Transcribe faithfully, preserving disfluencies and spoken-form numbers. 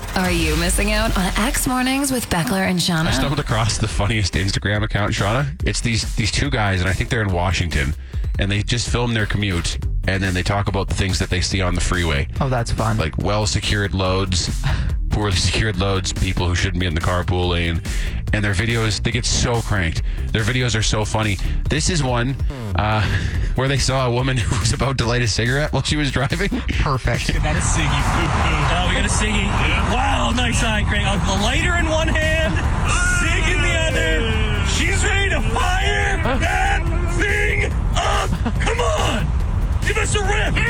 Are you missing out on X Mornings with Beckler and Shauna? I stumbled across the funniest Instagram account, Shauna. It's these these two guys, and I think they're in Washington, and they just film their commute, and then they talk about the things that they see on the freeway. Oh, that's fun. Like well-secured loads, poorly secured loads, people who shouldn't be in the carpool lane. And their videos, they get so cranked. Their videos are so funny. This is one uh, where they saw a woman who was about to light a cigarette while she was driving. Perfect. Got a ciggy. Oh, we got a ciggy. Wow, nice eye, Craig. A lighter in one hand, cig in the other. She's ready to fire that thing up. Come on. Give us a rip.